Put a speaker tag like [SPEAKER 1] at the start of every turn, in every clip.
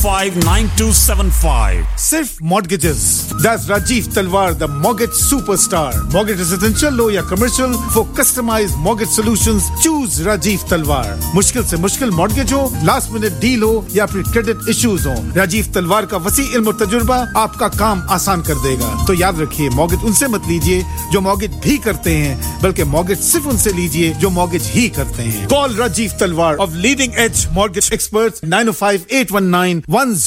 [SPEAKER 1] 9275.
[SPEAKER 2] सिर्फ mortgages. That's Rajiv Talwar, the mortgage superstar. Mortgage residential, low या commercial, for customized mortgage solutions, choose Rajiv Talwar. मुश्किल से मुश्किल mortgage हो, last minute deal हो या फिर credit issues हो, Rajiv Talwar का वसी इल्म और तजुर्बा आपका काम आसान कर देगा. तो याद रखिए, mortgage उनसे मत लीजिए जो mortgage भी करते हैं, बल्कि mortgage सिर्फ उनसे लीजिए जो mortgage ही करते हैं. Call Rajiv Talwar of Leading Edge Mortgage Experts 905-819-1001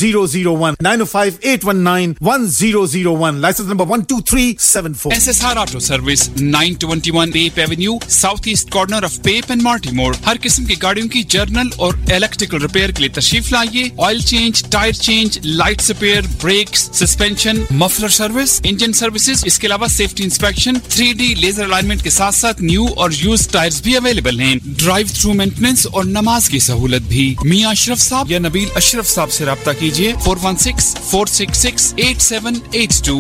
[SPEAKER 2] 905-819-1001 license number 12374.
[SPEAKER 3] SSR Auto Service 921 Pape Avenue Southeast corner of Pape and Mortimer. हर किस्म की गाड़ियों की जर्नल और इलेक्ट्रिकल रिपेयर के लिए तशरीफ लाइए. Oil change, tyre change, lights repair, breaks, suspension, muffler service, engine services, इसके अलावा safety inspection, 3D laser alignment के साथ साथ न्यू और यूज्ड टायर्स भी अवेलेबल हैं. ड्राइव थ्रू मेंटेनेंस और नमाज की सहूलत भी. मियां अशरफ साहब या नबील अशरफ साहब से राब्ता कीजिए 416-466-8782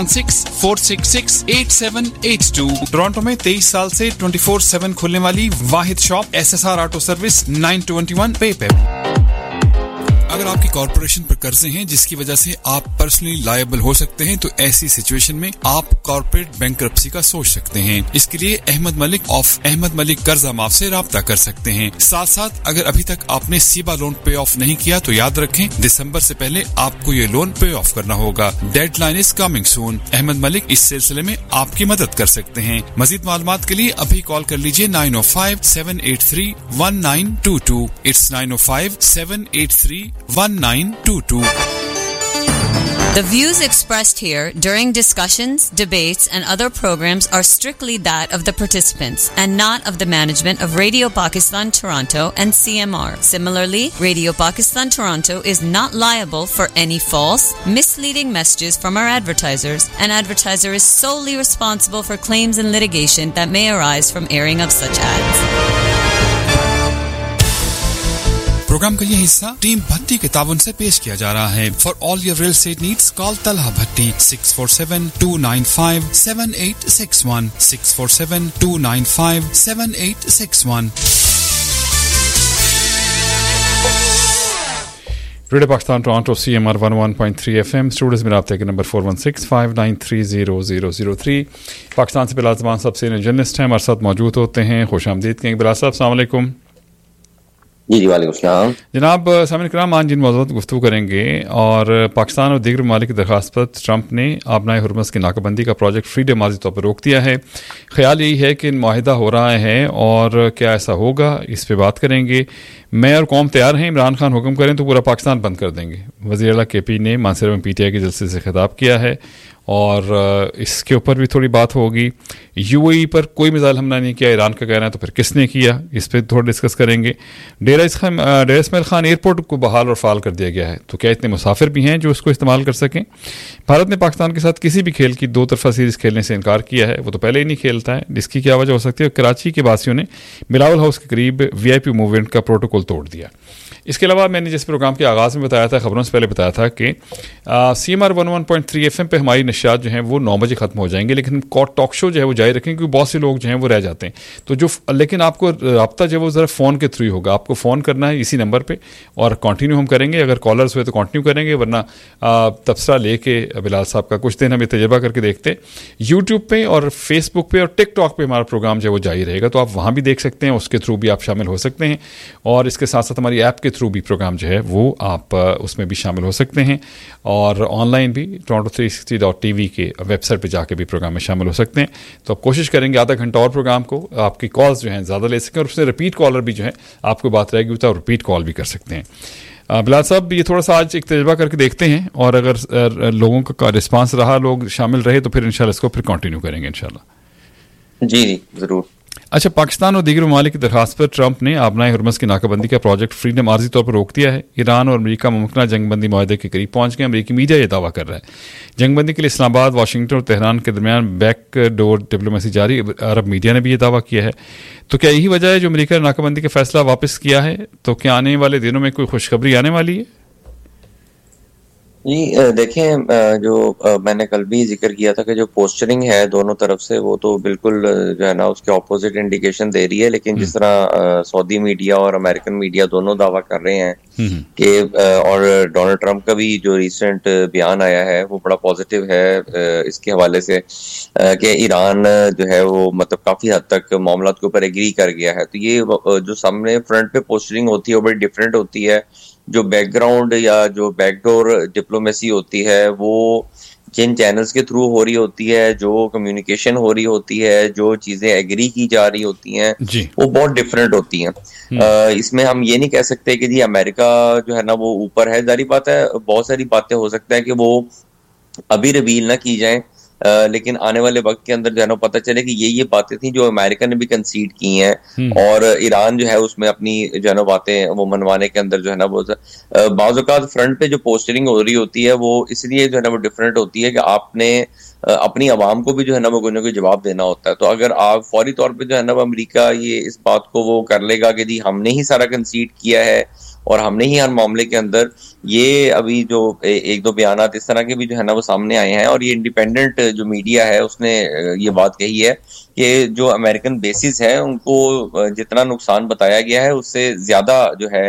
[SPEAKER 3] 416-466-8782. टोरंटो में 23 साल से 24/7 खुलने वाली वाहिद शॉप SSR ऑटो सर्विस 921 पेप. अगर आपकी कॉर्पोरेशन पर कर्जे हैं जिसकी वजह से आप पर्सनली लायबल हो सकते हैं तो ऐसी सिचुएशन में आप कॉर्पोरेट बैंकरप्सी का सोच सकते हैं. इसके लिए अहमद मलिक ऑफ अहमद मलिक कर्जा माफ से राब्ता कर सकते हैं. साथ साथ अगर अभी तक आपने सीबा लोन पे ऑफ नहीं किया तो याद रखें दिसंबर से पहले आपको ये लोन पे ऑफ करना होगा. Deadline is coming soon. Ahmad Malik इस सिलसिले में आपकी मदद कर सकते हैं. मजीद मालूमात के लिए अभी कॉल कर लीजिए 905-783-1922. It's 905-783-1922.
[SPEAKER 4] The views expressed here during discussions, debates, and other programs are strictly that of the participants and not of the management of Radio Pakistan Toronto and CMR. Similarly, Radio Pakistan Toronto is not liable for any false, misleading messages from our advertisers. An advertiser is solely responsible for claims and litigation that may arise from airing of such ads.
[SPEAKER 3] Programme का ये हिस्सा team भट्टी के ताबन से पेश किया जा रहा है. For all your real estate needs call Talha Bhatti 647-295-7861 647-295-7861.
[SPEAKER 5] Radio Pakistan Toronto CMR 101.3 FM. Studios में राब्ते के नंबर 416-593-0003. पाकिस्तान से बिलाल ज़मान साहब सीनियर जर्नलिस्ट हैं, हमारे साथ मौजूद होते हैं. खुश आमदीद कहेंगे बिलाल साहब. अस्सलाम वालेकुम.
[SPEAKER 6] जी वालेकुम सलाम
[SPEAKER 5] जनाब. सामने कराम आज जिन मौज़ूआत पर गुफ्तगू करेंगे और पाकिस्तान और दीगर ममालिक की दरख्वास्त पर ट्रंप ने आबनाए हुर्मस की नाकाबंदी का प्रोजेक्ट फ्रीडम माजी तौर पर रोक दिया है. ख्याल यही है कि माहिदा हो रहा है और क्या ऐसा होगा इस पर बात करेंगे. मैं और कौम तैयार हैं, इमरान खान हुक्म करें तो पूरा पाकिस्तान बंद कर देंगे. वज़ीर आला KP ने मानसर में PTI के जलसे से खिताब किया है और इसके ऊपर भी थोड़ी बात होगी. UAE पर कोई मिसाइल हमला नहीं किया, ईरान का कहना है, तो फिर किसने किया, इस पर थोड़ा डिस्कस करेंगे. डेरा इस्माइल खान एयरपोर्ट को बहाल और फाल कर दिया गया है, तो क्या इतने मुसाफिर भी हैं जो उसको इस्तेमाल कर सकें. भारत ने पाकिस्तान के साथ किसी भी खेल की 2 तरफा सीरीज़ खेलने से इनकार किया है. वो तो पहले ही नहीं खेलता है, जिसकी क्या वजह हो सकती है. कराची के वासियों ने बिलावल हाउस के करीब VIP मूवमेंट का प्रोटोकॉल तोड़ दिया. इसके अलावा मैंने जिस प्रोग्राम के आगाज़ में बताया था, खबरों से पहले बताया था कि CMR 101.3 FM पे हमारी नशियात जो हैं वो 9 बजे ख़त्म हो जाएंगे, लेकिन टॉक शो जो है वो जारी रखेंगे क्योंकि बहुत से लोग जो हैं वो रह जाते हैं. तो लेकिन आपको रब्ता जो है वो ज़रा फ़ोन के थ्रू होगा. आपको फ़ोन करना है इसी नंबर पर और कंटिन्यू हम करेंगे. अगर कॉलर्स हुए तो कंटिन्यू करेंगे, वरना तबसरा लेके बिलाल साहब का कुछ दिन हमें तजर्बा करके देखते. यूट्यूब पर और फेसबुक पर और टिकटॉक पर हमारा प्रोग्राम जो है वो जारी रहेगा, तो आप वहाँ भी देख सकते हैं. उसके थ्रू भी आप शामिल हो सकते हैं और इसके साथ साथ हमारी ऐप के थ्रू भी प्रोग्राम जो है वो आप उसमें भी शामिल हो सकते हैं और ऑनलाइन भी toronto360.tv के वेबसाइट पे जाके भी प्रोग्राम में शामिल हो सकते हैं. तो आप कोशिश करेंगे आधा घंटा और प्रोग्राम को आपकी कॉल्स जो हैं ज़्यादा ले सकें और उससे रिपीट कॉलर भी जो है आपको बात रहेगी तो आप रिपीट कॉल भी कर सकते हैं. बिलाल साहब, ये थोड़ा सा आज एक तजर्बा करके देखते हैं और अगर लोगों का रिस्पांस रहा, लोग शामिल रहे, तो फिर इंशाल्लाह इसको फिर कंटिन्यू करेंगे इंशाल्लाह.
[SPEAKER 6] जी ज़रूर.
[SPEAKER 5] अच्छा, पाकिस्तान और दीगर ममालिक की दरख्वास्त पर ट्रंप ने आबनाए हुर्मस की नाकाबंदी का प्रोजेक्ट फ्रीडम आर्जी तौर पर रोक दिया है. ईरान और अमेरिका मुमकिन जंगबंदी माहदे के करीब पहुंच गए. अमेरिकी मीडिया ये दावा कर रहा है. जंगबंदी के लिए इस्लामाबाद, वाशिंगटन और तेहरान के दरमियान बैक डोर डिप्लोमेसी जारी. अरब मीडिया ने भी ये दावा किया है. तो क्या यही वजह है जो अमेरिका ने नाकाबंदी का फैसला वापस किया है? तो क्या आने वाले दिनों में कोई खुशखबरी आने वाली है?
[SPEAKER 6] जी देखें, जो मैंने कल भी जिक्र किया था कि जो पोस्चरिंग है दोनों तरफ से वो तो बिल्कुल जो है ना उसके ऑपोजिट इंडिकेशन दे रही है, लेकिन जिस तरह सऊदी मीडिया और अमेरिकन मीडिया दोनों दावा कर रहे हैं कि और डोनाल्ड ट्रंप का भी जो रिसेंट बयान आया है वो बड़ा पॉजिटिव है इसके हवाले से कि ईरान जो है वो मतलब काफी हद तक मामला के ऊपर एग्री कर गया है। तो ये जो सामने फ्रंट पे पोस्चरिंग होती है वो बड़ी डिफरेंट होती है। जो बैकग्राउंड या जो बैकडोर डिप्लोमेसी होती है वो जिन चैनल्स के थ्रू हो रही होती है, जो कम्युनिकेशन हो रही होती है, जो चीजें एग्री की जा रही होती हैं वो बहुत डिफरेंट होती हैं। इसमें हम ये नहीं कह सकते कि जी अमेरिका जो है ना वो ऊपर है। जारी बात है बहुत सारी बातें हो सकता है कि वो अभी रिवील ना की जाए, लेकिन आने वाले वक्त के अंदर जो है ना पता चले कि ये बातें थी जो अमेरिका ने भी कंसीड की हैं और ईरान जो है उसमें अपनी जो है ना बातें वो मनवाने के अंदर जो है ना वो बाज़ औक़ात फ्रंट पे जो पोस्टरिंग हो रही होती है वो इसलिए जो है ना वो डिफरेंट होती है कि आपने अपनी आवाम को भी जो है ना वो कोई ना कोई जवाब देना होता है। तो अगर आप फौरी तौर पे जो है ना वो अमेरिका ये इस बात को वो कर लेगा कि जी हमने ही सारा कंसीड किया है और हमने ही हर मामले के अंदर ये अभी जो एक दो बयानात इस तरह के भी जो है ना वो सामने आए हैं और ये इंडिपेंडेंट जो मीडिया है उसने ये बात कही है कि जो अमेरिकन बेसिस है उनको जितना नुकसान बताया गया है उससे ज्यादा जो है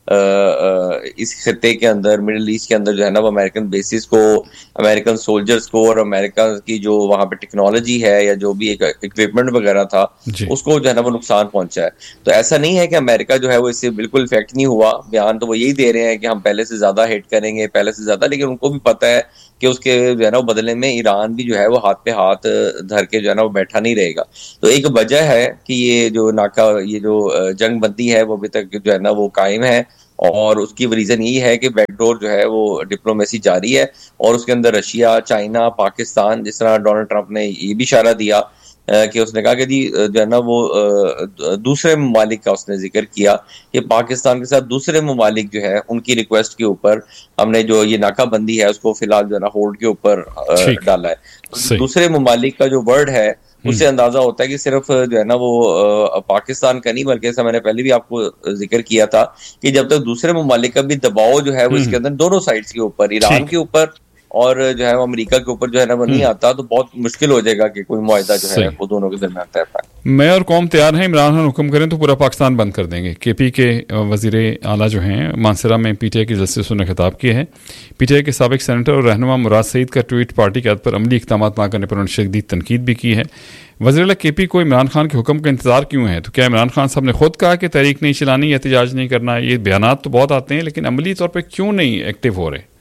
[SPEAKER 6] इस खित्ते के अंदर मिडिल ईस्ट के अंदर जो है ना वो अमेरिकन बेसिस को, अमेरिकन सोल्जर्स को और अमेरिका की जो वहां पे टेक्नोलॉजी है या जो भी एक इक्विपमेंट वगैरह था उसको जो है ना वो नुकसान पहुंचा है। तो ऐसा नहीं है कि अमेरिका जो है वो इससे बिल्कुल इफेक्ट नहीं हुआ। बयान तो वो यही दे रहे हैं कि हम पहले से ज्यादा हिट करेंगे, पहले से ज्यादा, लेकिन उनको भी पता है कि उसके जो है ना वो बदले में ईरान भी जो है वो हाथ पे हाथ धर के जो है ना वो बैठा नहीं रहेगा। तो एक वजह है कि ये जो जंग बंदी है वो अभी तक जो है ना वो कायम है और उसकी रीजन यही है कि बैकडोर जो है वो डिप्लोमेसी जारी है और उसके अंदर रशिया, चाइना, पाकिस्तान, जिस तरह डोनाल्ड ट्रंप ने ये भी इशारा दिया कि उसने कहा कि जी जो है ना वो दूसरे ममालिक का उसने जिक्र किया कि पाकिस्तान के साथ दूसरे ममालिक जो है उनकी रिक्वेस्ट के ऊपर हमने जो ये नाकाबंदी है उसको फिलहाल जो है ना होल्ड के ऊपर डाला है। तो दूसरे ममालिक का जो वर्ड है उससे अंदाजा होता है कि सिर्फ जो है ना वो पाकिस्तान का नहीं बल्कि ऐसा मैंने पहले भी आपको जिक्र किया था कि जब तक दूसरे ममालिक का भी दबाव जो है वो इसके अंदर दोनों साइड्स के ऊपर, ईरान के ऊपर और जो है वो अमेरिका के ऊपर जो है ना वो नहीं आता तो बहुत मुश्किल हो जाएगा कि कोई मुआहिदा जो है वो दोनों के दरमियान तय पाए।
[SPEAKER 5] मैं और कौम तैयार हैं, इमरान खान हुक्म करें तो पूरा पाकिस्तान बंद कर देंगे। केपी के वजीर आला जो हैं मानसरा में पीटीआई के जलसे से खिताब किए हैं। पीटीआई के साबिक सेनेटर और रहनुमा मुराद सईद का ट्वीट पार्टी के हद पर अमली इक़दाम ना करने पर उन्होंने शदीद तनकीद भी की है। वज़ीर केपी को इमरान खान के हुक्म का इंतजार क्यों है? तो क्या इमरान खान साहब ने खुद कहा कि तहरीक नहीं चलानी, एहतजाज नहीं करना? ये बयानात तो बहुत आते हैं लेकिन अमली तौर पर क्यों नहीं एक्टिव हो रहे?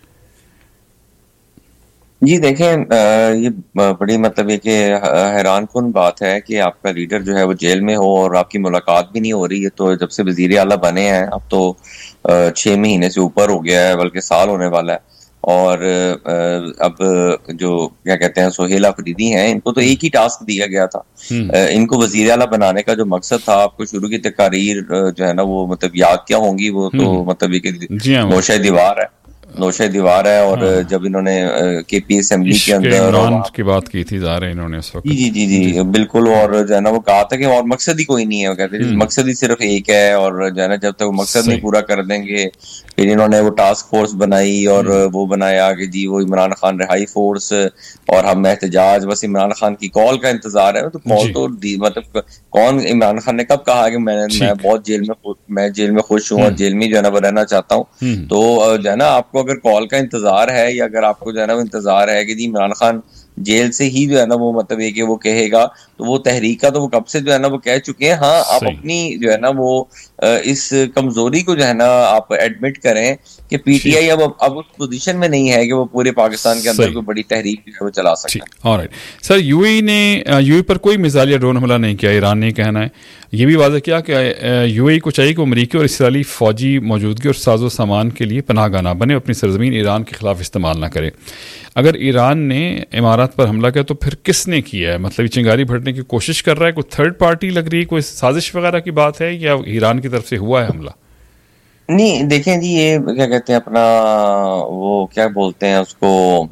[SPEAKER 6] जी देखें, ये बड़ी मतलब ये कि हैरान कुन बात है कि आपका लीडर जो है वो जेल में हो और आपकी मुलाकात भी नहीं हो रही है। तो जब से वजीर आला बने हैं अब तो 6 महीने से ऊपर हो गया है, बल्कि साल होने वाला है। और अब जो क्या कहते हैं सोहेल अफरीदी हैं, इनको तो एक ही टास्क दिया गया था। इनको वजीर आला बनाने का जो मकसद था, आपको शुरू की तकारीर जो है ना वो मतलब याद क्या होंगी, वो तो मतलब ये नौशा दीवार है। और जब इन्होंने केपी असेंबली के अंदर
[SPEAKER 5] की बात की थी इन्होंने उस वक्त,
[SPEAKER 6] जी बिल्कुल, और जो है ना वो कहा था कि और मकसद ही कोई नहीं है। वो कहते हैं मकसद ही सिर्फ एक है और जो है ना जब तक वो मकसद नहीं पूरा कर देंगे। फिर इन्होंने वो टास्क फोर्स बनाई और वो बनाया कि जी वो इमरान खान रिहाई फोर्स और हम एहतजाज, बस इमरान खान की कॉल का इंतजार है। तो कॉल तो मतलब कौन, इमरान खान ने कब कहा कि मैं बहुत जेल में खुश हूँ और जेल में जो है ना वो रहना चाहता हूँ? तो जो है ना आपको अगर कॉल का इंतजार है या अगर आपको जो है ना वो इंतजार है कि जी इमरान खान जेल से ही जो है ना वो मतलब ये कि वो कहेगा, तो वो तहरीक का तो वो कब से जो है ना वो कह चुके हैं। हाँ, आप अपनी जो है ना वो इस कमजोरी को जो है ना आप एडमिट करें कि पीटीआई अब उस पोजीशन में नहीं है कि वो पूरे पाकिस्तान के अंदर कोई बड़ी तहरीक जो है वो चला सकता है।
[SPEAKER 5] ऑलराइट सर, यूएई पर कोई मिसाइल या ड्रोन हमला नहीं किया, ईरान ने कहना है। ये भी वाज़ह किया कि यूएई को चाहिए कि अमरीकी और इसराइली फौजी मौजूदगी और साजो सामान के लिए पनाहगाह ना बने, अपनी सरजमीन ईरान के खिलाफ इस्तेमाल ना करे। अगर ईरान ने इमारात पर हमला किया तो फिर किसने किया है? मतलब चिंगारी भरने की कोशिश कर रहा है, कोई थर्ड पार्टी लग रही है, कोई साजिश वगैरह की बात है या ईरान की तरफ से हुआ है हमला?
[SPEAKER 6] नहीं देखें जी, ये क्या कहते हैं अपना वो क्या बोलते हैं उसको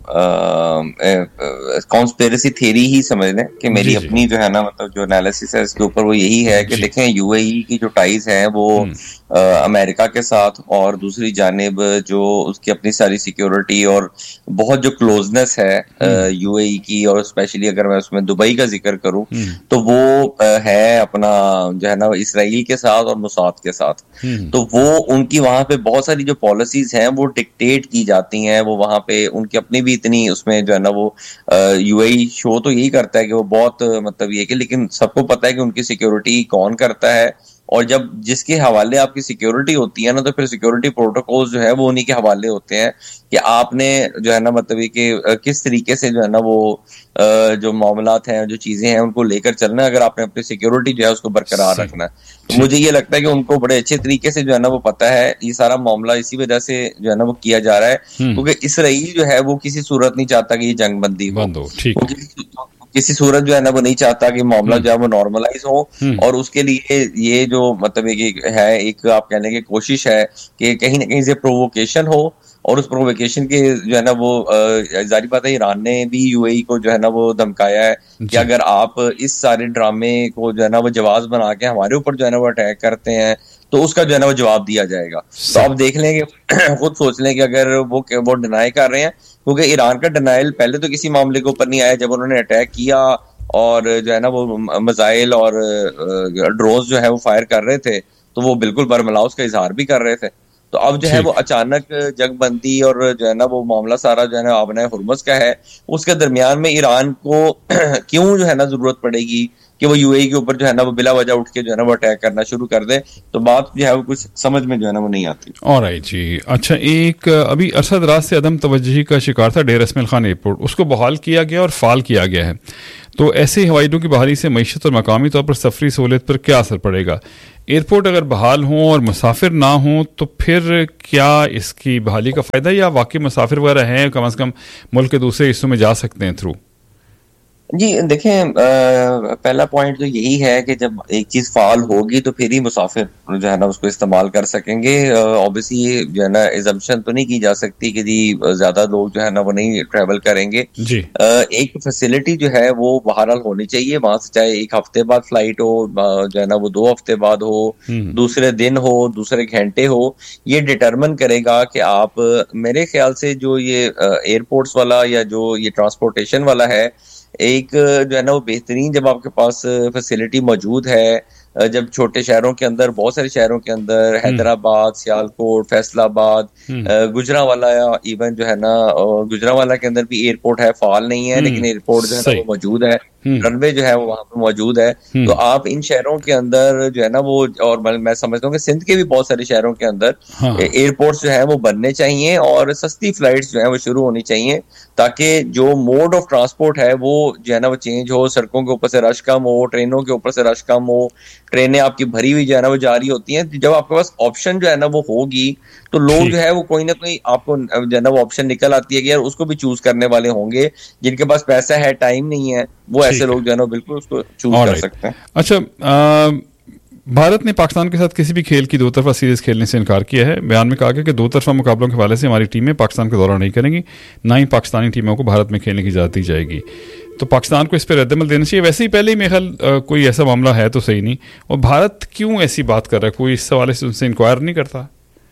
[SPEAKER 6] कॉन्स्पिरेसी थ्योरी ही समझ लें कि मेरी अपनी जो है ना मतलब जो एनालिसिस है इसके ऊपर वो यही है कि देखें यूएई की जो टाइज हैं वो अमेरिका के साथ, और दूसरी जानिब जो उसकी अपनी सारी सिक्योरिटी और बहुत जो क्लोजनेस है यूएई की, और स्पेशली अगर मैं उसमें दुबई का जिक्र करूं तो वो है अपना जो है ना इसराइल के साथ और मुसाद के साथ। तो वो उनकी वहां पे बहुत सारी जो पॉलिसीज हैं वो डिक्टेट की जाती हैं, वो वहां पे उनकी अपनी भी इतनी उसमें जो है ना वो यूएई शो तो यही करता है कि वो बहुत मतलब ये कि, लेकिन सबको पता है कि उनकी सिक्योरिटी कौन करता है, और जब जिसके हवाले आपकी सिक्योरिटी होती है ना, तो फिर सिक्योरिटी प्रोटोकॉल्स जो है वो उन्हीं के हवाले होते हैं कि आपने जो है ना मतलब ये कि किस तरीके से जो है ना वो जो मामलात हैं, जो चीजें हैं, उनको लेकर चलना है, अगर आपने अपनी सिक्योरिटी जो है उसको बरकरार रखना है। तो मुझे ये लगता है कि उनको बड़े अच्छे तरीके से जो है ना वो पता है, ये सारा मामला इसी वजह से जो है ना वो किया जा रहा है क्योंकि इसराइल जो है वो किसी सूरत नहीं चाहता कि ये जंग बंदी हो, किसी सूरत जो है ना वो नहीं चाहता कि मामला जो है वो नॉर्मलाइज हो, और उसके लिए ये जो मतलब एक आप कहने की कोशिश है कि कहीं ना कहीं से प्रोवोकेशन हो, और उस प्रोवोकेशन के जो है ना वो जारी बात है ईरान ने भी यूएई को जो है ना वो धमकाया है कि अगर आप इस सारे ड्रामे को जो है ना वो जवाब बना के हमारे ऊपर जो है ना वो अटैक करते हैं तो उसका जो है ना वो जवाब दिया जाएगा। तो आप देख लेंगे, खुद सोच लें कि अगर वो डिनाई कर रहे हैं, क्योंकि ईरान का डिनाइल पहले तो किसी मामले के ऊपर नहीं आया, जब उन्होंने अटैक किया और जो है ना वो मिसाइल और ड्रोन्स जो है वो फायर कर रहे थे, तो वो बिल्कुल बरमला उसका इजहार भी कर रहे थे। तो अब जो है वो अचानक जंगबंदी और जो है ना वो मामला सारा जो है ना आबना हुर्मुज़ का है, उसके दरमियान में ईरान को क्यों जो है ना जरूरत पड़ेगी कि वो यूएई के ऊपर जो है ना वो बिला वजह उठ के जो है ना वो अटैक करना शुरू कर दे। तो बात जो है वो कुछ समझ में जो है ना वो नहीं आती।
[SPEAKER 5] ऑलराइट जी। अच्छा, एक अभी अरसा दराज से अदम तवज्जुही का शिकार था डेर इस्माइल खान एयरपोर्ट, उसको बहाल किया गया और फाल किया गया है। तो ऐसे हवाई अड्डों की बहाली से मईशत और मकामी तौर पर सफरी सहूलियत पर क्या असर पड़ेगा? एयरपोर्ट अगर बहाल हों और मुसाफिर ना हों तो फिर क्या इसकी बहाली का फ़ायदा, या वाकई मुसाफिर वगैरह हैं कम से कम मुल्क के दूसरे हिस्सों में जा सकते हैं थ्रू?
[SPEAKER 6] जी देखें, पहला पॉइंट तो यही है कि जब एक चीज फाल होगी तो फिर ही मुसाफिर जो है ना उसको इस्तेमाल कर सकेंगे। ऑब्वियसली जो है ना एजम्पशन तो नहीं की जा सकती कि जी ज्यादा लोग जो है ना वो नहीं ट्रेवल करेंगे जी। एक फैसिलिटी जो है वो बहरहाल होनी चाहिए वहां से, चाहे एक हफ्ते बाद फ्लाइट हो, जो है ना वो 2 हफ्ते बाद हो, दूसरे दिन हो, दूसरे घंटे हो, ये डिटरमिन करेगा कि आप, मेरे ख्याल से जो ये एयरपोर्ट्स वाला या जो ये ट्रांसपोर्टेशन वाला है, एक जो है ना वो बेहतरीन, जब आपके पास फैसिलिटी मौजूद है, जब छोटे शहरों के अंदर, बहुत सारे शहरों के अंदर, हैदराबाद, सियालकोट, फैसलाबाद, गुजरांवाला, या इवन जो है ना गुजरांवाला के अंदर भी एयरपोर्ट है, फाल नहीं है लेकिन एयरपोर्ट जो है ना वो मौजूद है, रनवे जो है वो वहां पे मौजूद है। तो आप इन शहरों के अंदर जो है ना वो, और मैं समझता हूँ कि सिंध के भी बहुत सारे शहरों के अंदर एयरपोर्ट्स जो है वो बनने चाहिए और सस्ती फ्लाइट्स जो है वो शुरू होनी चाहिए, ताकि जो मोड ऑफ ट्रांसपोर्ट है वो जो है ना वो चेंज हो, सड़कों के ऊपर से रश कम हो, ट्रेनों के ऊपर से रश कम हो, ट्रेनें आपकी भरी हुई जो है ना वो जा रही होती हैं। जब आपके पास ऑप्शन जो है ना वो होगी तो लोग जो है वो कोई ना कोई आपको जो है ना वो ऑप्शन निकल आती है कि यार उसको भी चूज करने वाले होंगे, जिनके पास पैसा है, टाइम नहीं है, वो ऐसे लोग जो है ना बिल्कुल उसको चूज कर सकते हैं।
[SPEAKER 5] अच्छा, भारत ने पाकिस्तान के साथ किसी भी खेल की दो तरफा सीरीज खेलने से इनकार किया है। बयान में कहा गया कि दो तरफा मुकाबलों के हवाले से हमारी टीमें पाकिस्तान का दौरा नहीं करेंगी, ना ही पाकिस्तानी टीमों को भारत में खेलने की इजाजत दी जाएगी। तो पाकिस्तान को इस पर रद्दमल देना चाहिए। वैसे ही पहले ही मेरे ख्याल कोई ऐसा मामला है तो सही नहीं, और भारत क्यों ऐसी बात कर रहा है, कोई इस हवाले से उनसे इंक्वायर नहीं करता?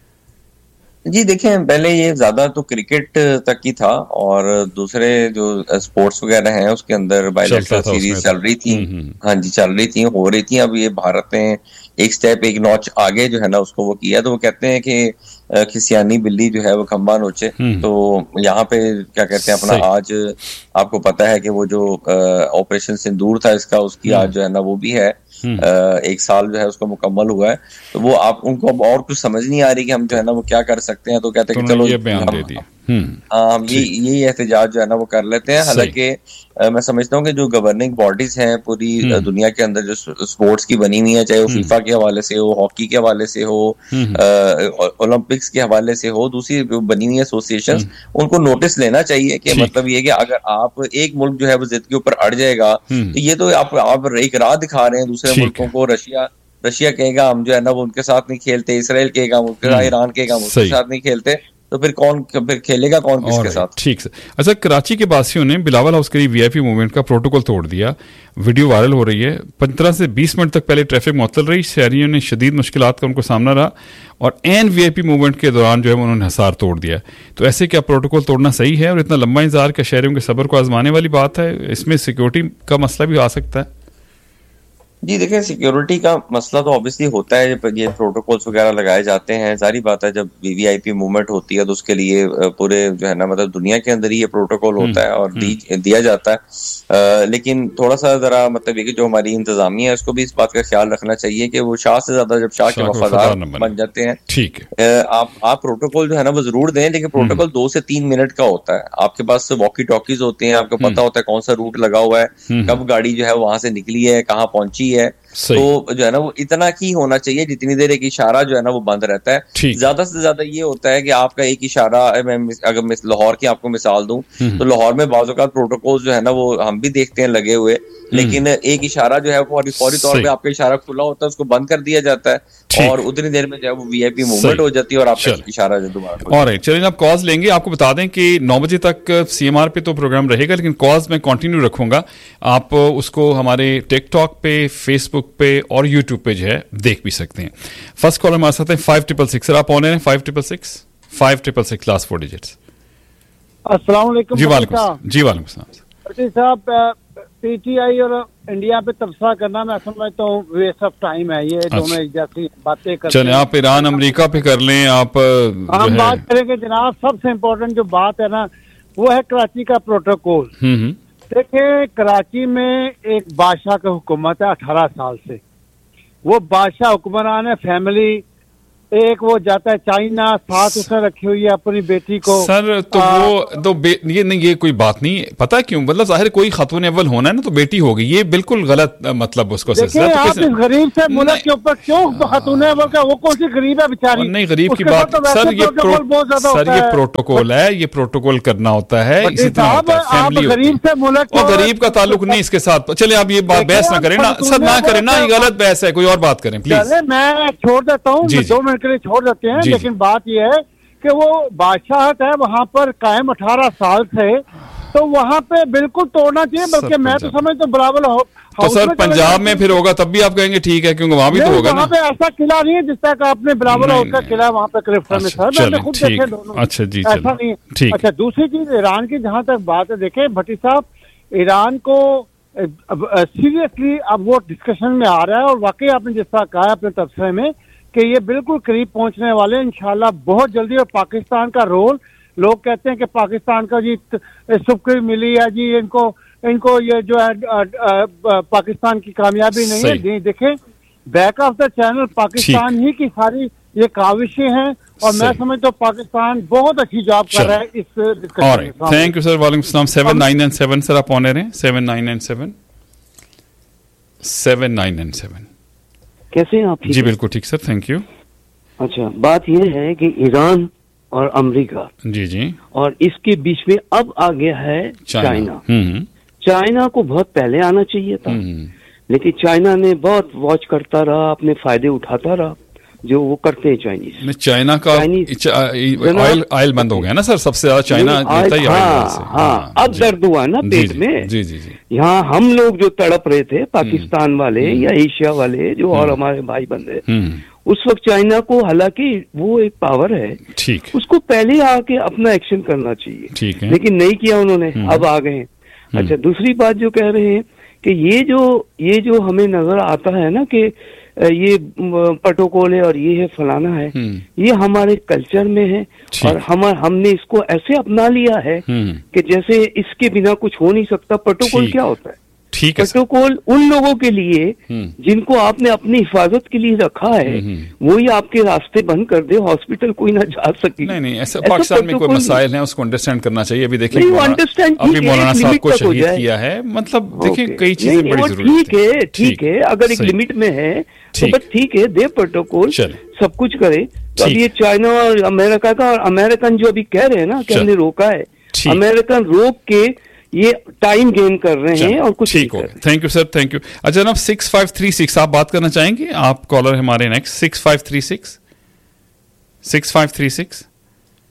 [SPEAKER 6] जी देखें, पहले ये ज्यादा तो क्रिकेट तक ही था, और दूसरे जो स्पोर्ट्स वगैरह हैं उसके अंदर बायलैटरल सीरीज चल रही थी, हाँ जी चल रही थी, हो रही थी। अब ये भारत ने एक स्टेप, एक नॉच आगे जो है ना उसको वो किया। तो वो कहते हैं कि खिसियानी बिल्ली जो है वो खंबा नोचे। तो यहाँ पे क्या कहते हैं अपना, आज आपको पता है कि वो जो ऑपरेशन सिंदूर था इसका, उसकी आज जो है ना वो भी है, 1 साल जो है उसका मुकम्मल हुआ है। तो वो आप उनको अब और कुछ समझ नहीं आ रही कि हम जो है ना वो क्या कर सकते हैं, तो कहते हैं कि चलो
[SPEAKER 5] ये बयान दे दिया,
[SPEAKER 6] हम ये एहतजाज जो है ना वो कर लेते हैं। हालांकि मैं समझता हूँ कि जो गवर्निंग बॉडीज हैं पूरी दुनिया के अंदर जो स्पोर्ट्स की बनी हुई है, चाहे वो फीफा के हवाले से हो, हॉकी के हवाले से हो, ओलंपिक्स के हवाले से हो, दूसरी बनी हुई एसोसिएशंस, उनको नोटिस लेना चाहिए कि मतलब ये कि अगर आप एक मुल्क जो है वो जिद के ऊपर अड़ जाएगा, तो ये तो आप एक राह दिखा रहे हैं दूसरे मुल्कों को। रशिया कहेगा हम जो है ना वो उनके साथ नहीं खेलते, इसराइल कहेगा हम उनके साथ, ईरान कहेगा हम उनके साथ नहीं खेलते। तो फिर खेलेगा कौन किसके साथ।
[SPEAKER 5] ठीक है। अच्छा, कराची के बासियों ने बिलावल हाउस करीब वीआईपी मूवमेंट का प्रोटोकॉल तोड़ दिया, वीडियो वायरल हो रही है। 15 से 20 मिनट तक पहले ट्रैफिक मुअत्तल रही, शहरियों ने शदीद मुश्किलात का उनको सामना रहा और एन वीआईपी मूवमेंट के दौरान जो है उन्होंने हिसार तोड़ दिया। तो ऐसे क्या प्रोटोकॉल तोड़ना सही है? और इतना लंबा इंतजार क्या शहरियों के सब्र को आजमाने वाली बात है? इसमें सिक्योरिटी का मसला भी आ सकता है।
[SPEAKER 6] जी देखिए, सिक्योरिटी का मसला तो ऑब्वियसली होता है जब ये प्रोटोकॉल्स वगैरह लगाए जाते हैं। सारी बात है, जब वीवीआईपी मूवमेंट होती है तो उसके लिए पूरे जो है ना मतलब दुनिया के अंदर ही ये प्रोटोकॉल होता है और दिया जाता है। लेकिन थोड़ा सा जरा मतलब ये कि जो हमारी इंतजामिया है उसको भी इस बात का ख्याल रखना चाहिए कि वो शाह से ज्यादा जब शाह के वफादार बन जाते हैं।
[SPEAKER 5] ठीक है,
[SPEAKER 6] आप प्रोटोकॉल जो है ना वो जरूर दें, लेकिन प्रोटोकॉल 2 से 3 मिनट का होता है। आपके पास वॉकी टॉकीज होते हैं, आपको पता होता है कौन सा रूट लगा हुआ है, कब गाड़ी जो है वहां से निकली है, कहाँ पहुंची है। तो जो है ना वो इतना ही होना चाहिए जितनी देर एक इशारा जो है ना वो बंद रहता है। ज्यादा से ज्यादा ये होता है कि आपका एक इशारा, अगर मैं लाहौर की आपको मिसाल दूं तो लाहौर में बाज़ औक़ात प्रोटोकॉल जो है ना वो हम भी देखते हैं लगे हुए, लेकिन एक इशारा जो है फौरी तौर पे आपका इशारा खुला होता है, उसको बंद कर दिया जाता है और उतनी देर में जो है वो वीआईपी मूवमेंट हो जाती है और आपका इशारा जो दोबारा।
[SPEAKER 5] ऑलराइट, चलिए आप कॉल्स लेंगे। आपको बता दें कि 9 बजे तक सीएमआर पे तो प्रोग्राम रहेगा, लेकिन कॉल्स मैं कंटिन्यू रखूंगा। आप उसको हमारे टिकटॉक पे, फेसबुक पे और यूट्यूब पे जो है देख भी सकते हैं। फर्स्ट कॉलर हमारे साथ है 5666। सर आप ऑन है 5666 लास्ट 4 डिजिट्स।
[SPEAKER 1] अस्सलाम वालेकुम।
[SPEAKER 5] जी वालेकुम सलाम
[SPEAKER 1] साहब। पीटीआई और इंडिया पे तबसरा करना मैं समझता हूँ वेस्ट ऑफ टाइम है। ये दोनों एक जैसी बातें करते
[SPEAKER 5] चलें, आप ईरान अमेरिका पे कर लें। आप
[SPEAKER 1] हम बात करेंगे जनाब, सबसे इम्पोर्टेंट जो बात है ना वो है कराची का प्रोटोकॉल। देखिए, कराची में एक बादशाह की हुकूमत है 18 साल से। वो बादशाह हुक्मरान है, फैमिली एक वो जाता है चाइना, साथ उसने रखी हुई है अपनी बेटी को।
[SPEAKER 5] सर तो वो तो ये नहीं, ये कोई बात नहीं, पता क्यों? मतलब जाहिर कोई खातून अव्वल होना है ना, तो बेटी होगी, ये बिल्कुल गलत मतलब उसको
[SPEAKER 1] देखिए। आप इस गरीब से मुल्क के ऊपर क्यों खातून अव्वल का, वो कौन सी गरीब है बेचारी?
[SPEAKER 5] नहीं, गरीब की बात सर, ये प्रोटोकॉल है, ये प्रोटोकॉल करना होता है, इसी तरह
[SPEAKER 1] गरीब से मुल्क
[SPEAKER 5] और गरीब का ताल्लुक नहीं इसके साथ। चलिए आप ये बात बहस ना करें ना सर, ना करें ना, ये गलत बहस है, कोई और बात करें प्लीज।
[SPEAKER 1] मैं छोड़ देता हूँ, 2 मिनट के लिए छोड़ देते हैं, लेकिन बात यह है कि वो बादशाहत है वहां पर कायम 18 साल से, तो वहां पे बिल्कुल तोड़ना चाहिए। बल्कि मैं तो समझता हूँ बराबर हो।
[SPEAKER 5] तो सर पंजाब में फिर होगा तब भी आप कहेंगे ठीक है, क्योंकि वहां भी तो होगा ना।
[SPEAKER 1] वहां पे ऐसा किला नहीं है जिस तरह का आपने बराबर हाउस का किला वहां पे क्लिफ्टन में। सर मैंने खुद देखे दोनों।
[SPEAKER 5] अच्छा जी,
[SPEAKER 1] ऐसा नहीं है। अच्छा, दूसरी चीज ईरान की जहां तक बात है, देखे भट्टी साहब, ईरान को सीरियसली अब वो डिस्कशन में आ रहा है और वाकई आपने जिस तरह कहा अपने तबसरे में कि ये बिल्कुल करीब पहुंचने वाले इंशाल्लाह बहुत जल्दी। और पाकिस्तान का रोल, लोग कहते हैं कि पाकिस्तान का जी सुक्र मिली है जी इनको ये जो है पाकिस्तान की कामयाबी नहीं है। नहीं, देखें back of the channel Pakistan ही की सारी ये काविशें हैं और मैं समझता हूँ पाकिस्तान बहुत अच्छी जॉब कर रहा है इस डिस्कशन में।
[SPEAKER 5] Thank you sir. वालेकुम सलाम। 7997 सर आप ऑन रहे। 7997 7997
[SPEAKER 7] कैसे हैं आप?
[SPEAKER 5] जी बिल्कुल ठीक सर, थैंक यू।
[SPEAKER 7] अच्छा, बात यह है कि ईरान और अमेरिका
[SPEAKER 5] जी
[SPEAKER 7] और इसके बीच में अब आ गया है चाइना। चाइना को बहुत पहले आना चाहिए था, लेकिन चाइना ने बहुत वॉच करता रहा, अपने फायदे उठाता रहा, जो वो करते हैं चाइनीज।
[SPEAKER 5] चाइना का ऑयल बंद हो गया ना सर, सबसे ज्यादा चाइना देता ही ऑयल से।
[SPEAKER 7] हाँ, अब दर्द हुआ ना पेट में।
[SPEAKER 5] जी।
[SPEAKER 7] यहाँ हम लोग जो तड़प रहे थे, पाकिस्तान वाले या एशिया वाले जो और हमारे भाई बंधे, उस वक्त चाइना को, हालांकि वो एक पावर है,
[SPEAKER 5] ठीक,
[SPEAKER 7] उसको पहले आके अपना एक्शन करना चाहिए,
[SPEAKER 5] ठीक है,
[SPEAKER 7] लेकिन नहीं किया उन्होंने, अब आ गए। अच्छा, दूसरी बात जो कह रहे हैं कि ये जो हमें नजर आता है ना कि ये प्रोटोकॉल है और ये है फलाना है, ये हमारे कल्चर में है और हमने इसको ऐसे अपना लिया है कि जैसे इसके बिना कुछ हो नहीं सकता। प्रोटोकॉल क्या होता है?
[SPEAKER 5] ठीक है,
[SPEAKER 7] प्रोटोकॉल उन लोगों के लिए जिनको आपने अपनी हिफाजत के लिए रखा है, वही आपके रास्ते बंद कर दे, हॉस्पिटल कोई ना जा सके।
[SPEAKER 5] नहीं, ऐसा पाकिस्तान में कोई मसाइल है, उसको अंडरस्टैंड करना चाहिए। अभी देखिए अभी मौलाना साहब को शहीद किया है, मतलब देखिए कई चीजें बड़ी जरूरी है।
[SPEAKER 7] ठीक है, अगर एक लिमिट में है तो बस ठीक है, दे प्रोटोकॉल, सब कुछ करे। तो अब ये चाइना और अमेरिका का, और अमेरिकन जो अभी कह रहे हैं ना कि हमने रोका है, अमेरिकन रोक के ये टाइम गेन कर रहे हैं और कुछ
[SPEAKER 5] ठीक हो। Thank you sir, thank you. अच्छा जनाब 6536 आप बात करना चाहेंगे? आप कॉलर हमारे नेक्स्ट 6536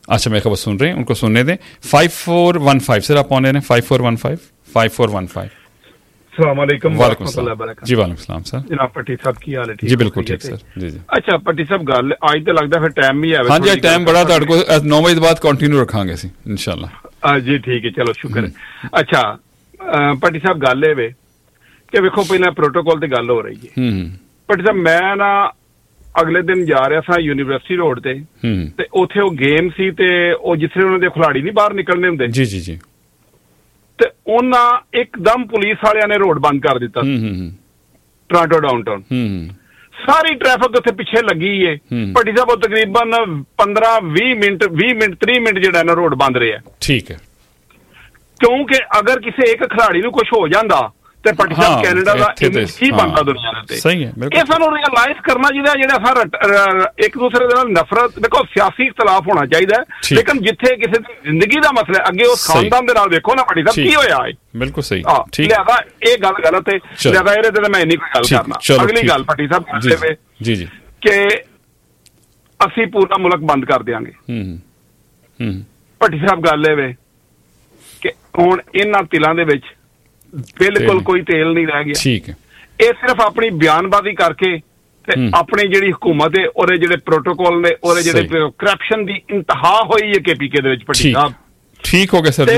[SPEAKER 5] अच्छा मेरी खबर सुन रहे हैं, उनको सुनने दें। 5415 सर आप ऑन एयर हैं। 5415।
[SPEAKER 8] अस्सलामुअलैकुम
[SPEAKER 5] वालेकुम जी। वालेकुम सलाम सर।
[SPEAKER 8] जनाब पट्टी साहब की हाल है? ठीक
[SPEAKER 5] जी बिल्कुल ठीक सर जी जी।
[SPEAKER 8] अच्छा पट्टी साहब गल आज तो लगता फिर टाइम भी है।
[SPEAKER 5] हाँ जी टाइम बड़ा ਤੁਹਾਡੇ ਕੋਲ 9 ਵਜੇ ਬਾਅਦ ਕੰਟੀਨਿਊ ਰੱਖਾਂਗੇ ਅਸੀਂ इंशाल्लाह।
[SPEAKER 8] जी ठीक है चलो शुक्र है। अच्छा पट्टी साहब गल है वे कि वेखो पहले प्रोटोकॉल ते गल हो रही है। पट्टी साहब मैं ना अगले दिन जा रहा था यूनिवर्सिटी रोड ते उथे वो गेम सी ते वो जिसले उन्होंने दे खिलाड़ी नहीं बाहर निकलने होंदे
[SPEAKER 5] जी जी जी
[SPEAKER 8] ते उन्हां एकदम पुलिस वालियां ने रोड बंद कर दिता टोरंटो डाउनटाउन। सारी ट्रैफिक उत्थे पिछे लगी है। पट्टी साहब तकरीबन 15-20 मिनट 30 मिनट जो ना रोड बंद रहा।
[SPEAKER 5] ठीक है
[SPEAKER 8] क्योंकि अगर किसी एक खिलाड़ी को कुछ हो जाता ਤੇ ਪੱਟੀ ਸਾਹਿਬ ਕੈਨੇਡਾ ਦਾ ਇਮੇਜ ਕੀ ਬਣਦਾ ਦੁਨੀਆ ਦੇ ਉੱਤੇ।
[SPEAKER 5] ਸਹੀ ਹੈ
[SPEAKER 8] ਇਹ ਸਾਨੂੰ ਰਿਅਲਾਈਜ਼ ਕਰਨਾ ਚਾਹੀਦਾ ਜਿਹੜਾ ਸਾਰਾ ਇੱਕ ਦੂਸਰੇ ਦੇ ਨਾਲ ਨਫ਼ਰਤ ਦੇਖੋ ਸਿਆਸੀ ਇਖਤਲਾਫ ਹੋਣਾ ਚਾਹੀਦਾ ਲੇਕਿਨ ਜਿੱਥੇ ਕਿਸੇ ਦੀ ਜ਼ਿੰਦਗੀ ਦਾ ਮਸਲਾ ਅੱਗੇ ਉਸ ਖਾਨਦਾਨ ਦੇ ਨਾਲ ਦੇਖੋ ਨਾ ਪੱਟੀ ਸਾਹਿਬ ਕੀ ਹੋਇਆ ਹੈ।
[SPEAKER 5] ਬਿਲਕੁਲ ਸਹੀ
[SPEAKER 8] ਠੀਕ ਲਿਆਦਾ ਇਹ ਗੱਲ ਗਲਤ ਹੈ ਲਿਆਦਾ ਇਹਦੇ ਤੇ ਮੈਂ ਇੰਨੀ ਕੋਈ ਗੱਲ ਕਰਨਾ। ਅਗਲੀ ਗੱਲ ਪੱਟੀ ਸਾਹਿਬ
[SPEAKER 5] ਜੀ ਜੀ
[SPEAKER 8] ਕਿ ਅਸੀਂ ਪੂਰਾ ਮੁਲਕ ਬੰਦ ਕਰ ਦਿਆਂਗੇ। ਪੱਟੀ ਸਾਹਿਬ ਗੱਲ ਇਹ ਵੇ ਕਿ ਹੁਣ ਇਹਨਾਂ ਤਿਲਾਂ ਦੇ ਵਿੱਚ बिल्कुल कोई तेल नहीं रह गया।
[SPEAKER 5] ठीक है
[SPEAKER 8] ये सिर्फ अपनी बयानबाजी करके अपनी जिहड़ी हुकूमत है और जिहड़े प्रोटोकॉल ने और जिहड़े करप्शन दी इंतहा होई है केपीके दे विच पट्टी साहब।
[SPEAKER 5] ठीक हो गया सर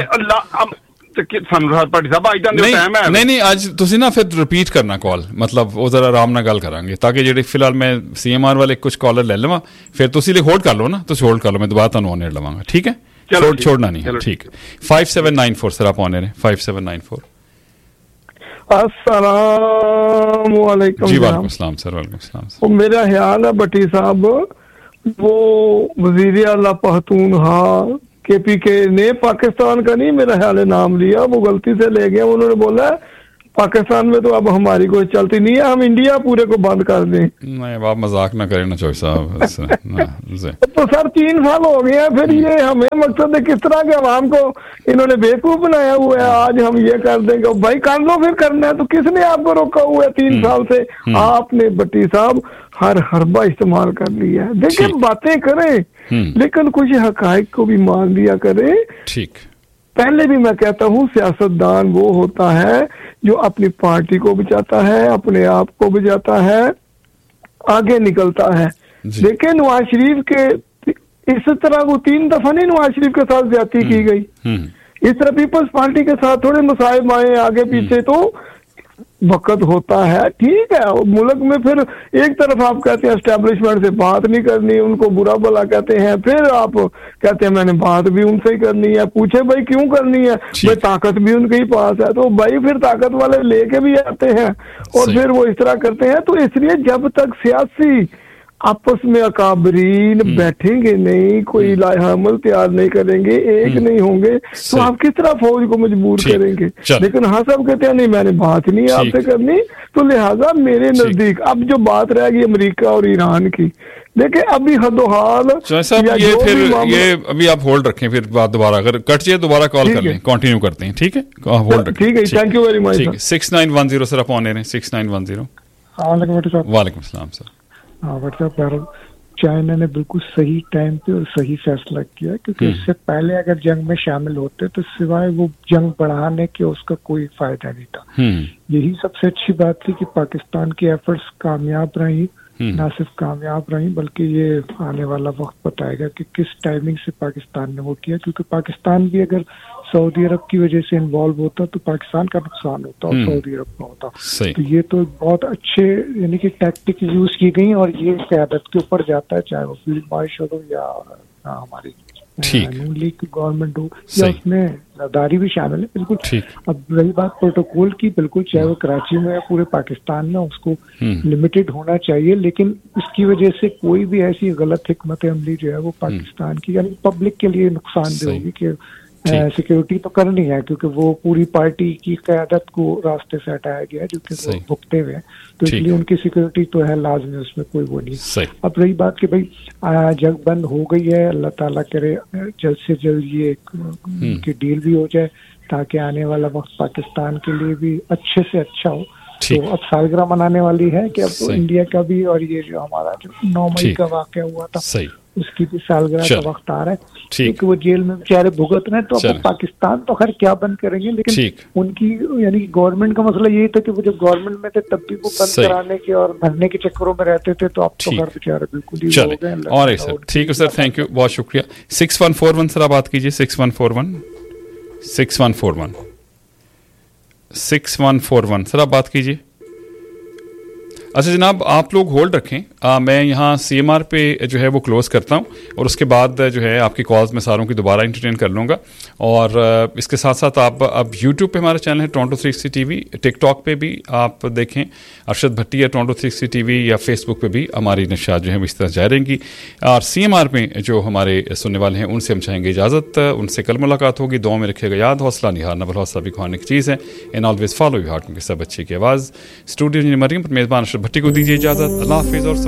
[SPEAKER 5] नहीं आज तुसी ना फिर रिपीट करना कॉल मतलब वो जरा आराम नाल गल करांगे ताकि जेह्ड़े फिलहाल मैं CMR वाले कुछ कॉलर ले लवां फिर तुसी होल्ड कर लो ना तुसी होल्ड कर लो मैं दोबारा तुहानूं ऑन एयर लवांगा। ठीक है छोड़ना नहीं है। ठीक है 5794 सर आप ऑन एयर 5794।
[SPEAKER 9] अस्सलाम वालेकुम
[SPEAKER 5] जी वालेकुम सलाम सर। वालेकुम सलाम।
[SPEAKER 9] मेरा ख्याल है भट्टी साहब वो वज़ीर आला पख्तूनख्वा KPK ने पाकिस्तान का नहीं मेरा ख्याल है नाम लिया, वो गलती से ले गया। उन्होंने बोला पाकिस्तान में तो अब हमारी कोई चलती नहीं है, हम इंडिया पूरे को बंद कर दें।
[SPEAKER 5] नहीं अब आप मजाक ना करें ना चौधरी साहब।
[SPEAKER 9] तो सर 3 साल हो गए हैं फिर ये हमें मकसद है किस तरह के अवाम को इन्होंने बेवकूफ बनाया हुआ है। आज हम ये कर देंगे भाई कर लो फिर करना है तो किसने आपको रोका हुआ है 3 साल से? आपने भट्टी साहब हर हरबा इस्तेमाल कर लिया है। देखिए बातें करें लेकिन कुछ हकाइक को भी मान लिया करें।
[SPEAKER 5] ठीक
[SPEAKER 9] पहले भी मैं कहता हूँ सियासतदान वो होता है जो अपनी पार्टी को बचाता है, अपने आप को बचाता है, आगे निकलता है। देखिए नवाज शरीफ के इस तरह वो 3 दफा नहीं नवाज शरीफ के साथ ज्यादती की गई। इस तरह पीपल्स पार्टी के साथ थोड़े मसाइब आए आगे पीछे तो वक्त होता है। ठीक है मुल्क में फिर एक तरफ आप कहते हैं एस्टेब्लिशमेंट से बात नहीं करनी, उनको बुरा भला कहते हैं, फिर आप कहते हैं मैंने बात भी उनसे ही करनी है। पूछे भाई क्यों करनी है? भाई ताकत भी उनके ही पास है। तो भाई फिर ताकत वाले लेके भी आते हैं और फिर वो इस तरह करते हैं। तो इसलिए जब तक सियासी आपस में अकाबरीन बैठेंगे नहीं, कोई लाहमल तैयार नहीं करेंगे, एक नहीं होंगे तो आप किस तरह फौज को मजबूर करेंगे? लेकिन हाँ सब कहते हैं नहीं मैंने बात नहीं आपसे करनी। तो लिहाजा मेरे नजदीक अब जो बात रहेगी अमेरिका और ईरान की, देखिए अभी हदोहाल
[SPEAKER 5] ये फिर ये अभी आप होल्ड रखें फिर बात दोबारा अगर कट जाए दोबारा कॉल कर लें कंटिन्यू करते हैं। ठीक है होल्ड रखें।
[SPEAKER 9] ठीक है thank you very much.
[SPEAKER 5] 6910 sir आप ऑन एयर 6910। वालेकुम सलाम सर।
[SPEAKER 10] हाँ मतलब चाइना ने बिल्कुल सही टाइम पे और सही फैसला किया क्योंकि इससे पहले अगर जंग में शामिल होते तो सिवाय वो जंग बढ़ाने के उसका कोई फायदा नहीं था। यही सबसे अच्छी बात थी कि पाकिस्तान की एफर्ट्स कामयाब रही, ना सिर्फ कामयाब रही बल्कि ये आने वाला वक्त बताएगा कि किस टाइमिंग से पाकिस्तान ने वो किया। क्योंकि पाकिस्तान भी अगर सऊदी अरब की वजह से इन्वॉल्व होता तो पाकिस्तान का नुकसान होता और सऊदी अरब का होता। तो ये तो बहुत अच्छे यानी कि टैक्टिक यूज की गई और ये क़यादत के ऊपर जाता है, चाहे वो फील्ड मार्शल हो या हमारी नून लीग की गवर्नमेंट हो या उसमें जरदारी भी शामिल है। बिल्कुल। अब रही बात प्रोटोकॉल की, बिल्कुल चाहे वो कराची में या पूरे पाकिस्तान में उसको लिमिटेड होना चाहिए, लेकिन इसकी वजह से कोई भी ऐसी गलत हिकमत अमली जो है वो पाकिस्तान की यानी पब्लिक के लिए नुकसानदेह होगी कि सिक्योरिटी तो करनी है क्योंकि वो पूरी पार्टी की क़यादत को रास्ते से हटाया गया है जो कि वो भुगते हुए हैं तो इसलिए उनकी सिक्योरिटी तो है लाजमी, उसमें कोई वो नहीं। अब रही बात कि भाई जंग बंद हो गई है, अल्लाह ताला करे जल्द से जल्द ये की डील भी हो जाए ताकि आने वाला वक्त पाकिस्तान के लिए भी अच्छे से अच्छा हो। तो अब सालगिरह मनाने वाली है कि अब तो इंडिया का भी, और ये जो हमारा जो 9 मई का वाकया हुआ था उसकी भी सालगिरह का वक्त आ रहा है, क्योंकि वो जेल में बेचारे भुगत रहे हैं। तो अब पाकिस्तान तो खैर क्या बंद करेंगे, लेकिन उनकी यानी कि गवर्नमेंट का मसला यही था कि वो जब गवर्नमेंट में थे तब भी वो बंद कराने के और भरने के चक्करों में रहते थे, तो अब तो खैर बेचारे बिल्कुल ही हो गए।
[SPEAKER 5] और सर ठीक है सर, थैंक यू, बहुत शुक्रिया। 6141 सर आप बात कीजिए। 6141 सर आप बात कीजिए। अच्छा जनाब आप लोग होल्ड रखें, मैं यहाँ CMR पे जो है वो क्लोज़ करता हूँ और उसके बाद जो है आपकी कॉल्स में सारों की दोबारा एंटरटेन कर लूँगा। और इसके साथ साथ आप अब YouTube पे हमारा चैनल है टोरंटो 360 TV, टिकटॉक पे भी आप देखें अरशद भट्टी या टोरंटो 360 TV, या फेसबुक पे भी हमारी नशात जो है इस तरह जारी रहेंगी। और CMR पे जो हमारे सुनने वाले हैं उनसे हम चाहेंगे इजाज़त, उनसे कल मुलाकात होगी। दुआ में रखिएगा याद, हौसला नहीं हारना, बल हौसला भी खुआने की चीज़ है। And always follow your heart, क्योंकि सब अच्छे की आवाज़। स्टूडियो मरियम पर मेज़बान अरशद भट्टी को दीजिए इजाज़त। अल्लाह हाफिज़ और